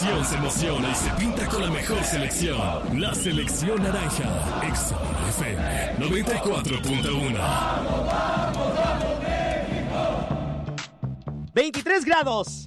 afición se emociona y se pinta con la mejor selección. La selección naranja. Exa FM 94.1. 23 grados.